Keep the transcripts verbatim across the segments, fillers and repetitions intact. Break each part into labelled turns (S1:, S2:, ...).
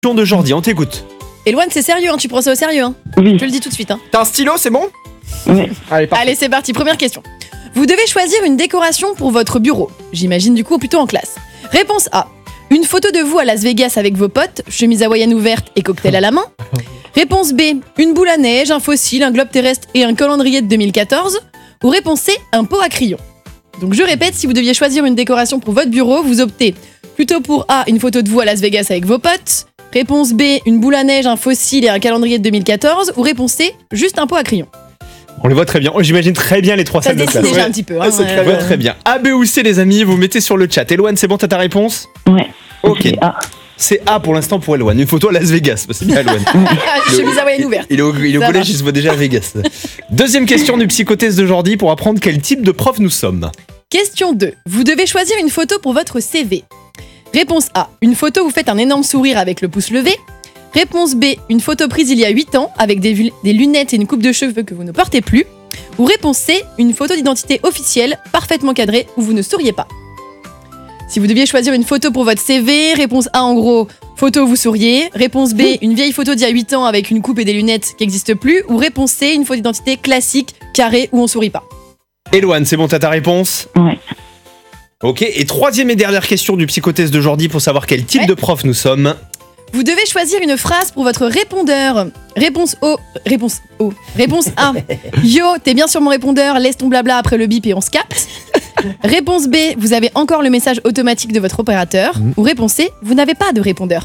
S1: Question de Jordi, on t'écoute.
S2: Eloane, c'est sérieux, hein, tu prends ça au sérieux. Hein.
S3: Oui.
S2: Je te le dis tout de suite. Hein.
S4: T'as un stylo, c'est bon?
S3: Oui.
S4: Allez, parfait.
S2: Allez, c'est parti, première question. Vous devez choisir une décoration pour votre bureau. J'imagine du coup plutôt en classe. Réponse A. Une photo de vous à Las Vegas avec vos potes, chemise hawaïenne ouverte et cocktail à la main. Réponse B. Une boule à neige, un fossile, un globe terrestre et un calendrier de deux mille quatorze. Ou réponse C. Un pot à crayon. Donc je répète, si vous deviez choisir une décoration pour votre bureau, vous optez plutôt pour A. Une photo de vous à Las Vegas avec vos potes. Réponse B. Une boule à neige, un fossile et un calendrier de deux mille quatorze. Ou réponse C. Juste un pot à crayon.
S1: On les voit très bien. J'imagine très bien les trois
S2: Ça
S1: salles
S2: se
S1: de
S2: dessine
S1: classe.
S2: déjà
S1: Ouais.
S2: un petit peu.
S1: Ah,
S2: Hein,
S1: c'est très,
S2: euh,
S1: bien, très bien. A, B ou C, les amis, vous mettez sur le chat. Eloane, c'est bon, t'as ta réponse?
S3: Ouais.
S1: Ok.
S3: C'est A.
S1: C'est A pour l'instant pour Eloane. Une photo à Las Vegas. C'est bien Eloane.
S2: Ah, chemise hawaïenne ouverte.
S1: Il est au, il est au
S2: Ça
S1: collège,
S2: marche.
S1: il se voit déjà à Vegas. Deuxième question du psychothèse de Jordi pour apprendre quel type de prof nous sommes.
S2: Question deux. Vous devez choisir une photo pour votre C V. Réponse A. Une photo où vous faites un énorme sourire avec le pouce levé. Réponse B. Une photo prise il y a huit ans avec des, vul- des lunettes et une coupe de cheveux que vous ne portez plus. Ou réponse C. Une photo d'identité officielle, parfaitement cadrée, où vous ne souriez pas. Si vous deviez choisir une photo pour votre C V, réponse A en gros, photo où vous souriez. Réponse B, une vieille photo d'il y a huit ans avec une coupe et des lunettes qui n'existent plus. Ou réponse C, une photo d'identité classique, carrée, où on sourit pas.
S1: Eloane, c'est bon, t'as ta réponse?
S3: Ouais.
S1: Ok, et troisième et dernière question du psychothèse de Jordi pour savoir quel type
S2: Ouais.
S1: de prof nous sommes.
S2: Vous devez choisir une phrase pour votre répondeur. Réponse O. Réponse O. Réponse A. Yo, t'es bien sur mon répondeur, laisse ton blabla après le bip et on se capte. Réponse B. Vous avez encore le message automatique de votre opérateur.
S1: Mhm.
S2: Ou réponse C. Vous n'avez pas de répondeur.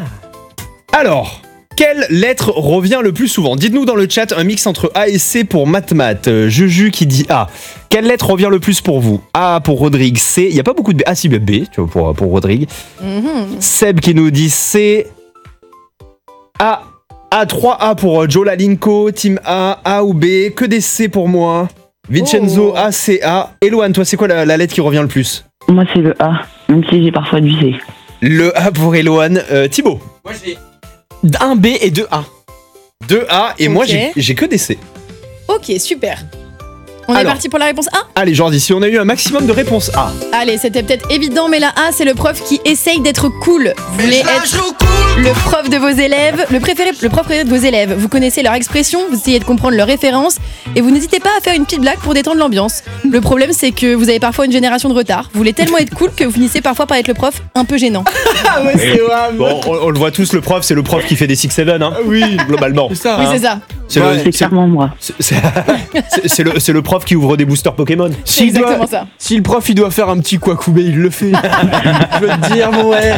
S1: Alors, quelle lettre revient le plus souvent? Dites-nous dans le chat un mix entre A et C pour mathmat. Euh, Juju qui dit A. Quelle lettre revient le plus pour vous? A pour Rodrigue, C. Il n'y a pas beaucoup de B. Ah si, B, tu vois, pour, pour Rodrigue.
S2: Mhm.
S1: Seb qui nous dit C. A. A, trois A pour euh, Joe Lalinko. Team A, A ou B. Que des C pour moi. Vincenzo,
S2: Oh.
S1: A, C, A. Eloane, toi, c'est quoi la, la lettre qui revient le plus?
S3: Moi, c'est le A, même si j'ai parfois du C.
S1: Le A pour Eloane. Euh, Thibaut,
S4: Moi, j'ai un B et deux A.
S1: deux A. Et moi,
S2: Ok.
S1: j'ai j'ai que des C.
S2: Ok, super. On est
S1: Alors.
S2: parti pour la réponse A?
S1: Allez, Jordi, si on a eu un maximum de réponses A.
S2: Allez, c'était peut-être évident, mais la A, c'est le prof qui essaye d'être cool. Vous voulez être le prof de vos élèves, le, préféré, le prof préféré de vos élèves. Vous connaissez leur expression, vous essayez de comprendre leurs références, et vous n'hésitez pas à faire une petite blague pour détendre l'ambiance. Le problème, c'est que vous avez parfois une génération de retard. Vous voulez tellement être cool que vous finissez parfois par être le prof un peu gênant.
S4: Ah ouais, c'est vrai.
S1: Bon, on, on le voit tous, le prof, c'est le prof qui fait des six sept, hein.
S4: Oui,
S1: Globalement.
S4: c'est ça.
S2: Oui,
S4: hein.
S2: c'est ça.
S1: C'est
S4: Ouais,
S1: le,
S3: C'est
S1: c'est-
S3: clairement moi.
S1: c'est- c'est- c'est- c'est le, c'est le prof qui ouvre des boosters Pokémon.
S2: C'est
S4: S'il doit-
S2: exactement ça.
S4: Si le prof il doit faire un petit Kwakubé, il le fait. Je veux te dire, mon ouais.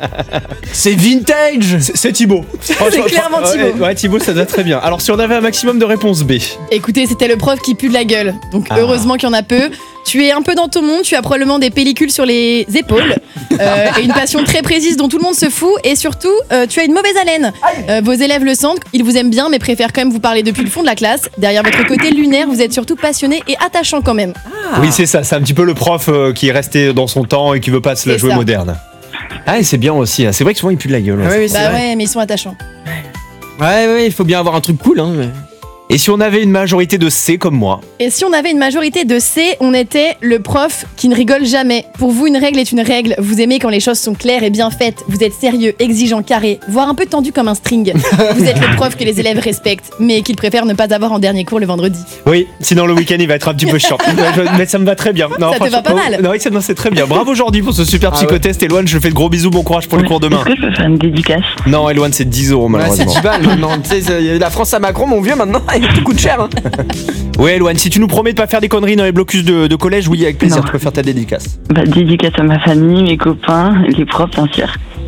S4: C'est vintage.
S1: C'est c'est Thibaut. Franchement,
S2: clairement
S1: ouais,
S2: Thibaut.
S1: Ouais, Thibaut, ça va très bien. Alors, si on avait un maximum de réponses B.
S2: Écoutez, c'était le prof qui pue de la gueule. Donc
S1: Ah.
S2: heureusement qu'il y en a peu. Tu es un peu dans ton monde, tu as probablement des pellicules sur les épaules euh, et une passion très précise dont tout le monde se fout. Et surtout, euh, tu as une mauvaise haleine. Euh, vos élèves le sentent, ils vous aiment bien, mais préfèrent quand même vous parler depuis le fond de la classe. Derrière votre côté lunaire, vous êtes surtout passionné et attachant quand même.
S1: Oui, c'est ça. C'est un petit peu le prof euh, qui est resté dans son temps et qui veut pas se la
S2: C'est
S1: jouer
S2: ça.
S1: moderne. Ah, et c'est bien aussi. hein. C'est vrai que souvent, il pue de la gueule.
S4: Ah ouais, oui, c'est
S2: Bah
S4: vrai.
S2: ouais, mais ils sont attachants.
S4: Ouais, ouais, il faut bien avoir un truc cool. Hein. mais-
S1: Et si on avait une majorité de C comme moi?
S2: Et si on avait une majorité de C, on était le prof qui ne rigole jamais. Pour vous, une règle est une règle. Vous aimez quand les choses sont claires et bien faites. Vous êtes sérieux, exigeant, carré, voire un peu tendu comme un string. Vous êtes le prof que les élèves respectent, mais qu'ils préfèrent ne pas avoir en dernier cours le vendredi.
S1: Oui, sinon le week-end il va être un petit peu chiant. Mais ça me va très bien. Non,
S2: Ça te va
S1: franchement,
S2: pas mal.
S1: Non, oui, ça non, c'est très bien. Bravo aujourd'hui pour ce super
S4: Ah
S1: psychotest. Eloane, je te fais de gros bisous, bon courage pour le
S3: Ouais.
S1: cours demain.
S3: Est-ce que je peux faire une dédicace?
S1: Non, Eloane, c'est dix euros
S4: Ouais, c'est
S1: malheureusement.
S4: dix balles maintenant. Tu sais, c'est- la France à Macron, mon vieux, maintenant, tout coûte cher. Hein.
S1: Ouais, Eloane, si tu nous promets de pas faire des conneries dans les blocus de, de collège, oui, avec plaisir,
S3: Non.
S1: tu peux faire ta dédicace.
S3: Bah, dédicace à ma famille, mes copains, les profs, bien sûr.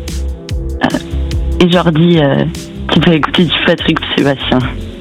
S3: Euh, et Jordi, euh, qui va écouter du Patrick Sébastien.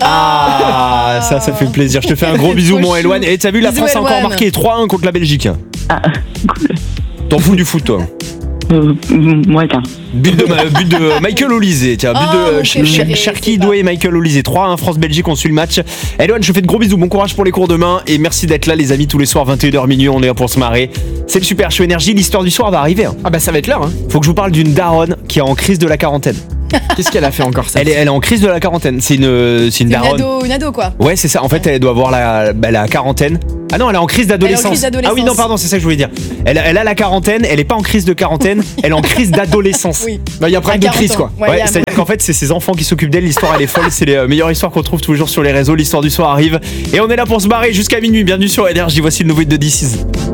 S1: Ah, ça, ça fait plaisir. Je te fais un gros
S2: C'est
S1: bisou,
S2: trop
S1: mon
S2: chou.
S1: Eloane. Et t'as vu, la
S2: Bisous,
S1: France a encore
S2: Eloane.
S1: marqué trois un contre la Belgique.
S3: Ah, cool.
S1: T'en fous du foot, toi.
S3: Euh, moyen.
S1: But de, ma- but de Michael Olysée, tiens, but
S2: Oh,
S1: de
S2: mon
S1: euh, Ch-
S2: préféré,
S1: Ch- Cherki
S2: c'est
S1: Doué et Michael Olysée. trois un France-Belgique, on suit le match. Eloane, je te fais de gros bisous, bon courage pour les cours demain et merci d'être là les amis tous les soirs vingt et une heures minuit, on est là pour se marrer. C'est le Super Show Énergie, l'histoire du soir va arriver. hein.
S4: Ah bah ça va être l'heure. Hein.
S1: Faut que je vous parle d'une daronne qui est en crise de la quarantaine.
S4: Qu'est-ce qu'elle a fait encore ça
S1: Elle est, elle est en crise de la quarantaine. C'est une, c'est une
S2: C'est une
S1: daronne.
S2: ado, une ado quoi.
S1: Ouais, c'est ça. En fait, elle doit avoir la, bah, la quarantaine. Ah non, elle est en crise d'adolescence.
S2: crise d'adolescence.
S1: Ah oui, non, pardon, c'est ça que je voulais dire. Elle, elle a la quarantaine, elle est pas en crise de quarantaine, elle est en crise d'adolescence.
S2: Oui.
S4: Bah, il y a
S2: À
S4: presque de
S2: quarante
S4: crise
S2: ans.
S4: quoi.
S2: Ouais,
S1: Ouais,
S2: il y a-
S1: c'est-à-dire qu'en fait, c'est ses enfants qui s'occupent d'elle. L'histoire, elle est folle. C'est les euh, meilleures histoires qu'on trouve tous les jours sur les réseaux. L'histoire du soir arrive. Et on est là pour se barrer jusqu'à minuit. Bienvenue sur Énergie. Voici le nouveau hit de This Is.